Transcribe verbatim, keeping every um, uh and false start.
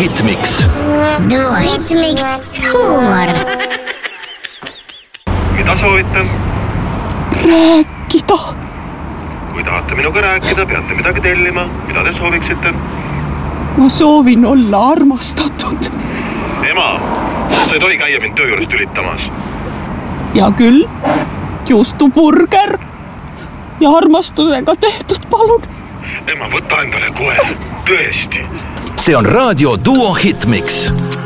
Hitmix. Duo Hitmix huumor. Mida soovite? Rääkida. Kui tahate minuga rääkida, peate midagi tellima. Mida te sooviksite? Ma soovin olla armastatud. Ema, sa ei tohi käia mind töö juurest ülitamas. Ja küll, juustuburger ja armastusega tehtud, palun. Ema, võta endale kohe, tõesti. See on raadio Duo Hitmix.